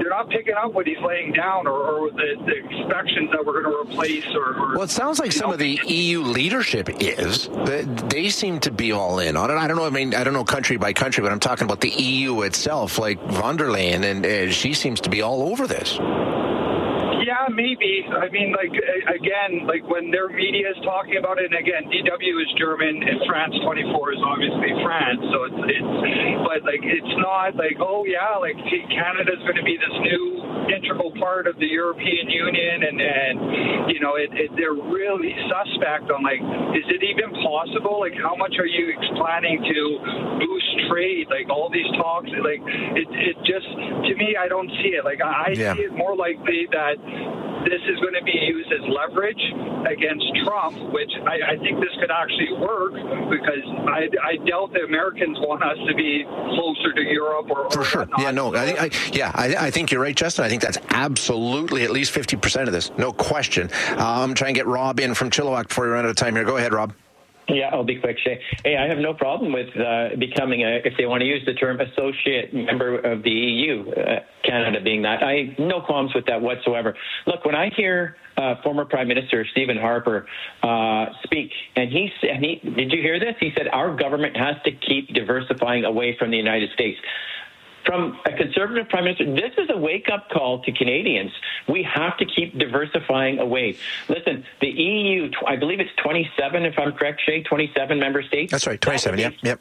they're not picking up what he's laying down, or the inspections that we're going to replace. Well, it sounds like some of the EU leadership is. They seem to be all in on it. I don't know. I mean, I don't know country by country, but I'm talking about the EU itself, like von der Leyen, and she seems to be all over this. Yeah, maybe. I mean, like, again, like when their media is talking about it, and again, DW is German and France 24 is obviously France, so it's but like it's not like, oh yeah, like Canada's going to be this new integral part of the European Union, and you know, they're really suspect on like, is it even possible? Like, how much are you planning to boost trade? Like all these talks, like it just, to me, I don't see it. Like I see it more likely that this is going to be used as leverage against Trump, which I think this could actually work, because I doubt the Americans want us to be closer to Europe or for sure. Whatnot. Yeah, no, I think you're right, Justin. I think that's absolutely at least 50% of this, no question. I'm trying to get Rob in from Chilliwack before we run out of time here. Go ahead, Rob. Yeah, I'll be quick, Shay. Hey, I have no problem with becoming if they want to use the term associate member of the EU, Canada being that. I have no qualms with that whatsoever. Look, when I hear former Prime Minister Stephen Harper speak, and he did you hear this? He said our government has to keep diversifying away from the United States. From a Conservative Prime Minister, this is a wake-up call to Canadians. We have to keep diversifying away. Listen, the EU, I believe it's 27, if I'm correct, Shay, 27 member states. That's right, 27, yep.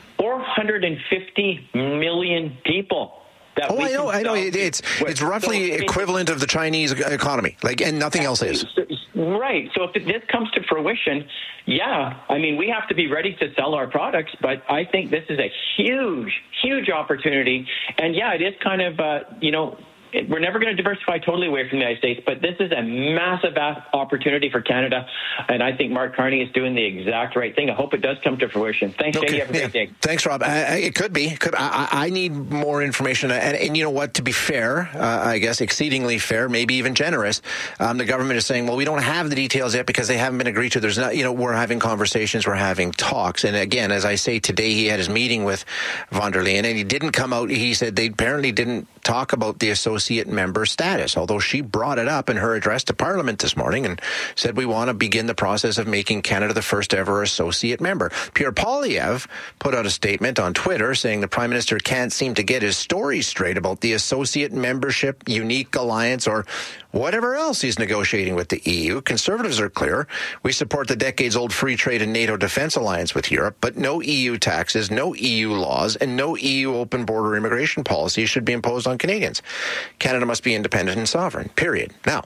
450 million people. I know. It's roughly equivalent of the Chinese economy, and nothing else is. Right. So if this comes to fruition, yeah, I mean, we have to be ready to sell our products, but I think this is a huge opportunity. And yeah, it is kind of, we're never going to diversify totally away from the United States, but this is a massive opportunity for Canada, and I think Mark Carney is doing the exact right thing. I hope it does come to fruition. Thanks, Jay. Have a great day. Thanks, Rob. It could be. I need more information, and you know what? To be fair, I guess exceedingly fair, maybe even generous, the government is saying, well, we don't have the details yet because they haven't been agreed to. There's not, we're having conversations, we're having talks, and again, as I say, today he had his meeting with von der Leyen, and he didn't come out. He said they apparently didn't talk about the associate member status, although she brought it up in her address to Parliament this morning and said we want to begin the process of making Canada the first ever associate member. Pierre Poilievre put out a statement on Twitter saying the Prime Minister can't seem to get his story straight about the associate membership, unique alliance, or whatever else he's negotiating with the EU. Conservatives are clear. We support the decades-old free trade and NATO defense alliance with Europe, but no EU taxes, no EU laws, and no EU open border immigration policy should be imposed on Canadians. Canada must be independent and sovereign, period. Now,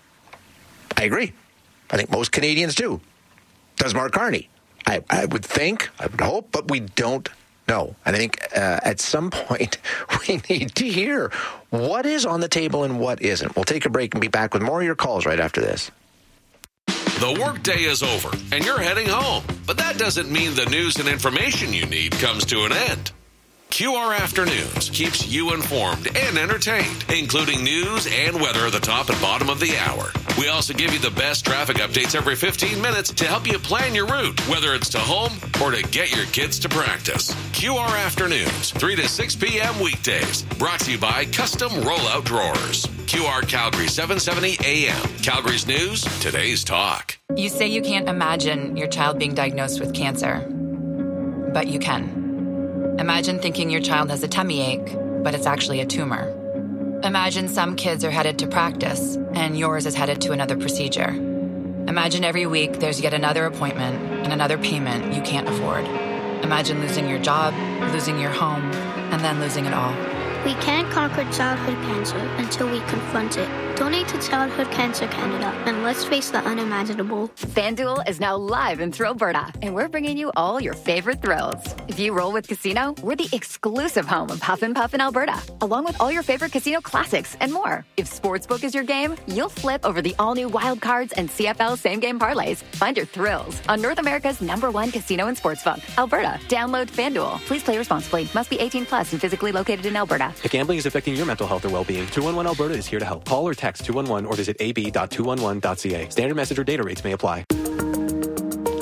I agree. I think most Canadians do. Does Mark Carney? I would think, I would hope, but we don't know. And I think at some point we need to hear what is on the table and what isn't. We'll take a break and be back with more of your calls right after this. The workday is over and you're heading home, but that doesn't mean the news and information you need comes to an end. QR Afternoons keeps you informed and entertained, including news and weather at the top and bottom of the hour. We also give you the best traffic updates every 15 minutes to help you plan your route, whether it's to home or to get your kids to practice. QR Afternoons, 3 to 6 p.m. weekdays. Brought to you by Custom Rollout Drawers. QR Calgary 770 AM. Calgary's news, today's talk. You say you can't imagine your child being diagnosed with cancer, but you can. Imagine thinking your child has a tummy ache, but it's actually a tumor. Imagine some kids are headed to practice, and yours is headed to another procedure. Imagine every week there's yet another appointment and another payment you can't afford. Imagine losing your job, losing your home, and then losing it all. We can't conquer childhood cancer until we confront it. Donate to Childhood Cancer Canada, and let's face the unimaginable. FanDuel is now live in Thrillberta, and we're bringing you all your favorite thrills. If you roll with Casino, we're the exclusive home of Huff and Puff in Alberta, along with all your favorite casino classics and more. If Sportsbook is your game, you'll flip over the all-new Wild Cards and CFL same-game parlays. Find your thrills on North America's #1 casino and sportsbook, Alberta. Download FanDuel. Please play responsibly. Must be 18 plus and physically located in Alberta. If gambling is affecting your mental health or well-being, 211 Alberta is here to help. Call or text 211 or visit ab.211.ca. Standard message or data rates may apply.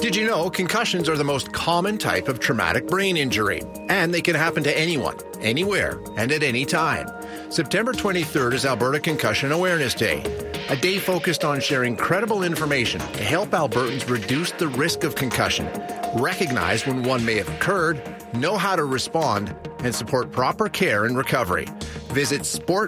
Did you know concussions are the most common type of traumatic brain injury? And they can happen to anyone, anywhere, and at any time. September 23rd is Alberta Concussion Awareness Day, a day focused on sharing credible information to help Albertans reduce the risk of concussion, recognize when one may have occurred, know how to respond, and support proper care and recovery. Visit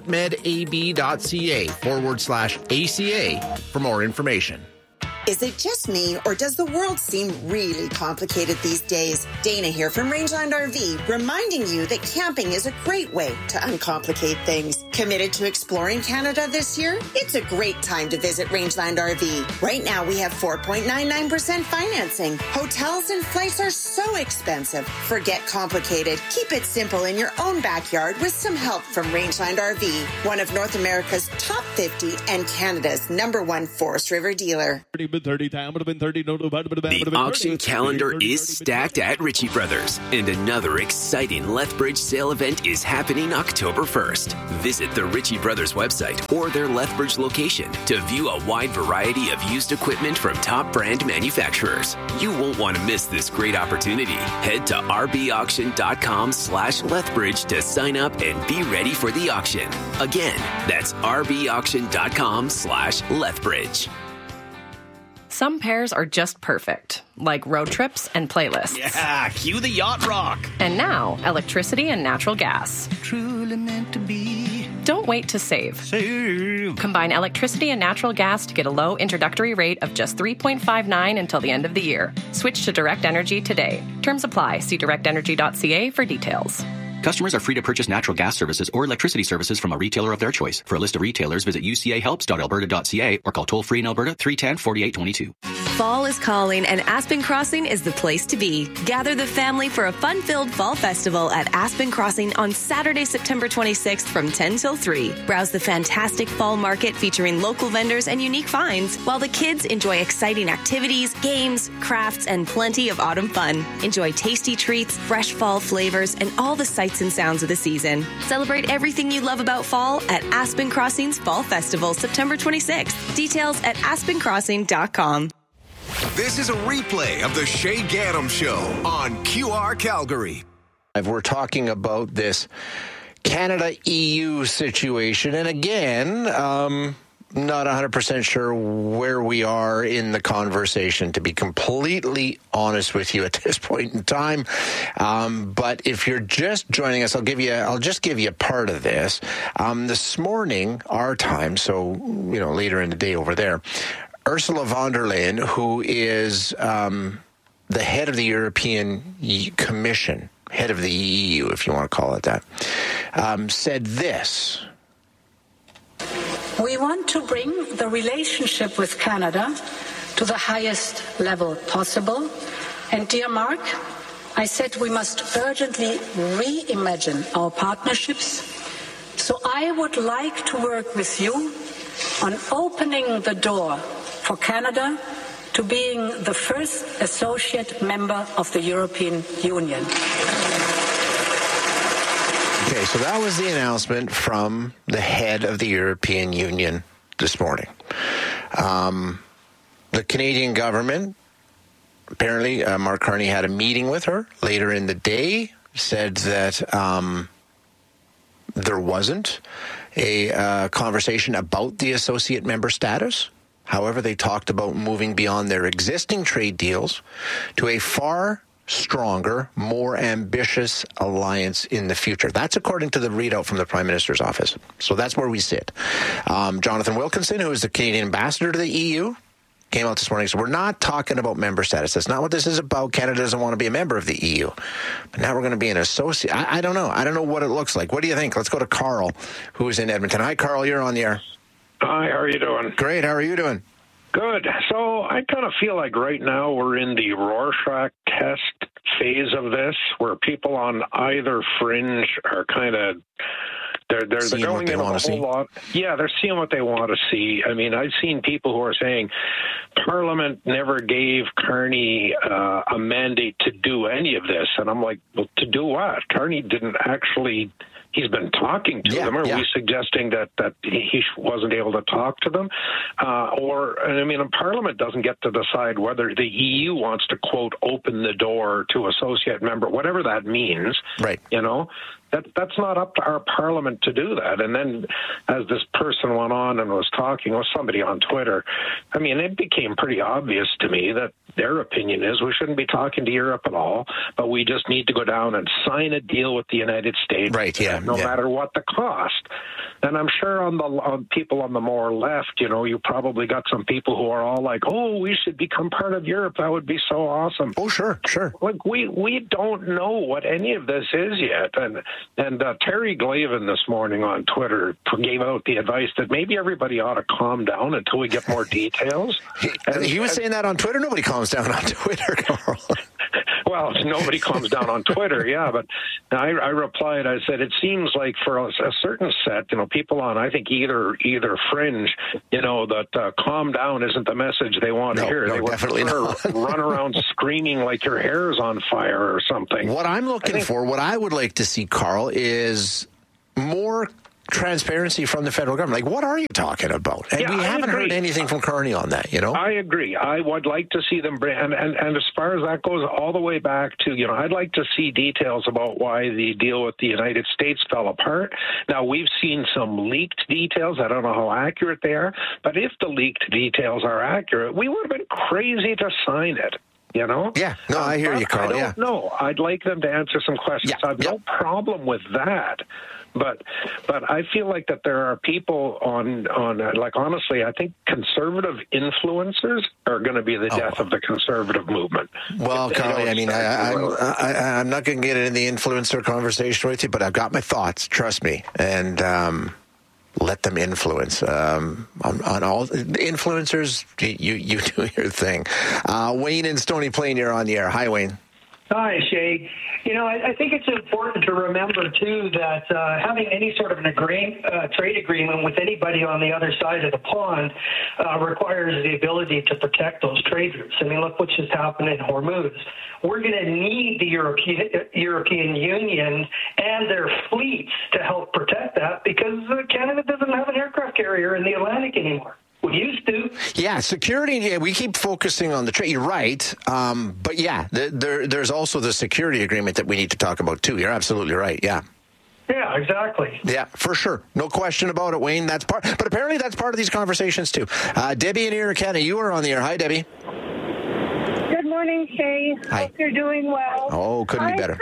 sportmedab.ca/ACA for more information. Is it just me, or does the world seem really complicated these days? Dana here from Rangeland RV, reminding you that camping is a great way to uncomplicate things. Committed to exploring Canada this year? It's a great time to visit Rangeland RV. Right now, we have 4.99% financing. Hotels and flights are so expensive. Forget complicated. Keep it simple in your own backyard with some help from Rangeland RV, one of North America's top 50 and Canada's #1 Forest River dealer. The auction calendar is stacked at Ritchie Brothers, and another exciting Lethbridge sale event is happening October 1st. Visit the Ritchie Brothers website or their Lethbridge location to view a wide variety of used equipment from top brand manufacturers. You won't want to miss this great opportunity. Head to rbauction.com/Lethbridge to sign up and be ready for the auction. Again, that's rbauction.com/Lethbridge. Some pairs are just perfect, like road trips and playlists. Yeah, cue the yacht rock. And now, electricity and natural gas. Truly meant to be. Don't wait to save. Combine electricity and natural gas to get a low introductory rate of just $3.59 until the end of the year. Switch to Direct Energy today. Terms apply. See directenergy.ca for details. Customers are free to purchase natural gas services or electricity services from a retailer of their choice. For a list of retailers, visit ucahelps.alberta.ca or call toll-free in Alberta 310-4822. Fall is calling, and Aspen Crossing is the place to be. Gather the family for a fun-filled fall festival at Aspen Crossing on Saturday, September 26th from 10 till 3. Browse the fantastic fall market featuring local vendors and unique finds, while the kids enjoy exciting activities, games, crafts, and plenty of autumn fun. Enjoy tasty treats, fresh fall flavors, and all the sights and sounds of the season. Celebrate everything you love about fall at Aspen Crossing's Fall Festival, September 26th. Details at aspencrossing.com. This is a replay of the Shay Gaddam Show on QR Calgary. We're talking about this Canada-EU situation, and again, not 100% sure where we are in the conversation, to be completely honest with you at this point in time. But if you're just joining us, I'll just give you a part of this. This morning, our time, so later in the day over there, Ursula von der Leyen, who is the head of the European Commission, head of the EU, if you want to call it that, said this. We want to bring the relationship with Canada to the highest level possible. And dear Mark, I said we must urgently reimagine our partnerships. So I would like to work with you on opening the door for Canada to being the first associate member of the European Union. Okay, so that was the announcement from the head of the European Union this morning. The Canadian government, apparently, Mark Carney had a meeting with her later in the day, said that there wasn't a conversation about the associate member status. However, they talked about moving beyond their existing trade deals to a far stronger, more ambitious alliance in the future. That's according to the readout from the Prime Minister's office. So that's where we sit. Jonathan Wilkinson, who is the Canadian ambassador to the EU, came out this morning. So we're not talking about member status. That's not what this is about. Canada doesn't want to be a member of the EU. But now we're going to be an associate. I don't know. I don't know what it looks like. What do you think? Let's go to Carl, who is in Edmonton. Hi, Carl. You're on the air. Hi, how are you doing? Great. How are you doing? Good. So I kind of feel like right now we're in the Rorschach test phase of this, where people on either fringe are kind of they're going in a whole lot. Yeah, they're seeing what they want to see. I mean, I've seen people who are saying Parliament never gave Carney a mandate to do any of this, and I'm like, well, to do what? Carney didn't actually he's been talking to them. Are we suggesting that he wasn't able to talk to them? Parliament doesn't get to decide whether the EU wants to, quote, open the door to associate member, whatever that means. Right. That's not up to our Parliament to do that. And then as this person went on and was talking with somebody on Twitter, it became pretty obvious to me that their opinion is we shouldn't be talking to Europe at all, but we just need to go down and sign a deal with the United States, no matter what the cost. And I'm sure on people on the more left, you probably got some people who are all like, oh, we should become part of Europe. That would be so awesome. Oh, sure. Like, we don't know what any of this is yet. And Terry Glavin this morning on Twitter gave out the advice that maybe everybody ought to calm down until we get more details. He was saying that on Twitter? Nobody calms down on Twitter, Carl. Well, nobody calms down on Twitter, but I replied, I said, it seems like for a certain set, people on, I think, either fringe, that calm down isn't the message they want to hear. They definitely not. Run around screaming like your hair's on fire or something. What I'm looking for, what I would like to see, Carl, is more transparency from the federal government. Like, what are you talking about? And we haven't heard anything from Carney on that, I agree. I would like to see them bring, and as far as that goes, all the way back to, I'd like to see details about why the deal with the United States fell apart. Now, we've seen some leaked details. I don't know how accurate they are, but if the leaked details are accurate, we would have been crazy to sign it. Yeah, no, I hear you, Carl. I don't know. I'd like them to answer some questions. I have no problem with that. But I feel like that there are people on like, honestly, I think conservative influencers are going to be the death of the conservative movement. Well, Carly, I'm not going to get into the influencer conversation with you, but I've got my thoughts, trust me, and let them influence. On all influencers, you do your thing. Wayne in Stony Plain, you're on the air. Hi, Wayne. Hi, Shay. I think it's important to remember, too, that having any sort of an trade agreement with anybody on the other side of the pond requires the ability to protect those trade routes. Look what just happened in Hormuz. We're going to need the European Union and their fleets to help protect that because Canada doesn't have an aircraft carrier in the Atlantic anymore. We used to. Yeah, security, we keep focusing on the trade. You're right. But there's also the security agreement that we need to talk about, too. You're absolutely right. Yeah. Yeah, exactly. Yeah, for sure. No question about it, Wayne. But apparently that's part of these conversations, too. Debbie in Erie County, you are on the air. Hi, Debbie. Good morning, Shay. Hi. Hope you're doing well. Oh, couldn't be better.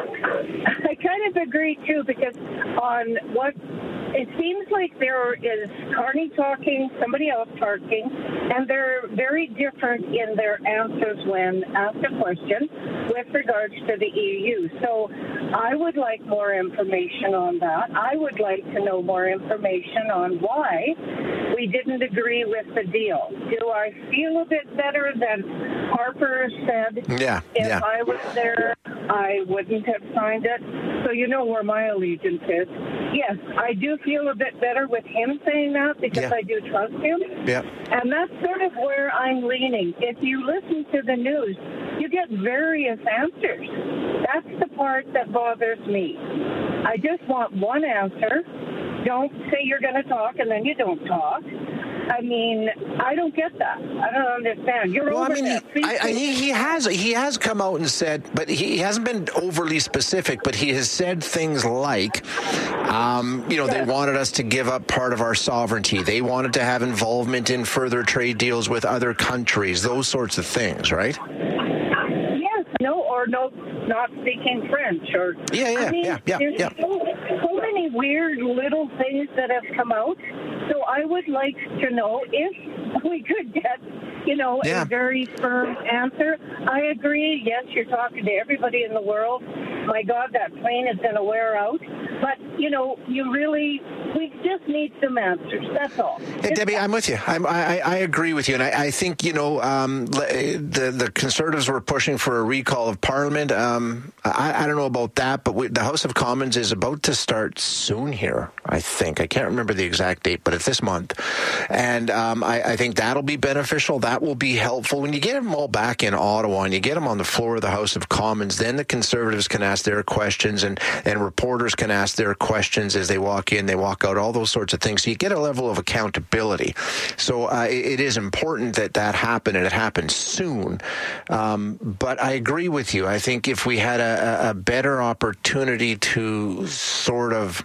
I kind of agree, too, because on what it seems like there is Carney talking, somebody else talking, and they're very different in their answers when asked a question with regards to the EU. So I would like more information on that. I would like to know more information on why we didn't agree with the deal. Do I feel a bit better than Harper said? If I was there, I wouldn't have signed it. So you know where my allegiance is. Yes, I do feel a bit better with him saying that because I do trust him. Yeah. And that's sort of where I'm leaning. If you listen to the news, you get various answers. That's the part that bothers me. I just want one answer. Don't say you're going to talk and then you don't talk. I don't get that. I don't understand. He has come out and said, but he hasn't been overly specific, but he has said things like, they wanted us to give up part of our sovereignty. They wanted to have involvement in further trade deals with other countries, those sorts of things, right? Yes, not speaking French. Or there's so many weird little things that have come out. So I would like to know if we could get, a very firm answer. I agree. Yes, you're talking to everybody in the world. My God, that plane is going to wear out. But, we We just need some answers. That's all. Hey, Debbie, I'm with you. I agree with you, and I think the Conservatives were pushing for a recall of Parliament. I don't know about that, but the House of Commons is about to start soon here. I think I can't remember the exact date, but it's this month, and I think that'll be beneficial. That will be helpful when you get them all back in Ottawa and you get them on the floor of the House of Commons. Then the Conservatives can ask their questions, and reporters can ask their questions as they walk in, they walk out, all those sorts of things. So you get a level of accountability. So it is important that happen, and it happens soon. But I agree with you. I think if we had a better opportunity to sort of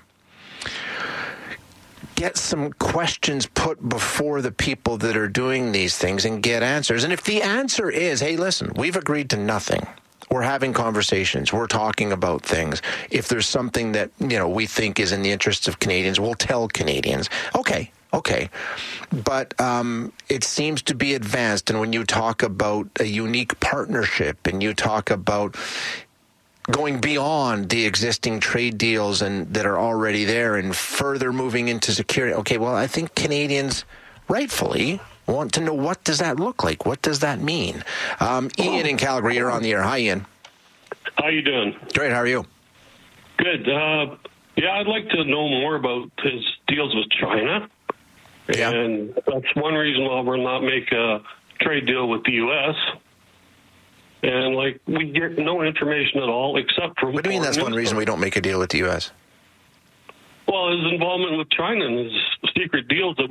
get some questions put before the people that are doing these things and get answers. And if the answer is, hey, listen, we've agreed to nothing. We're having conversations. We're talking about things. If there's something that, we think is in the interests of Canadians, we'll tell Canadians. Okay. But it seems to be advanced. And when you talk about a unique partnership and you talk about going beyond the existing trade deals and that are already there and further moving into security. Okay, well, I think Canadians rightfully want to know, what does that look like? What does that mean? Ian in Calgary, you're on the air. Hi, Ian. How you doing? Great. How are you? Good. I'd like to know more about his deals with China. Yeah. And that's one reason why we're not making a trade deal with the U.S., and we get no information at all except from. What do you mean that's one reason we don't make a deal with the U.S.? Well, his involvement with China and his secret deals that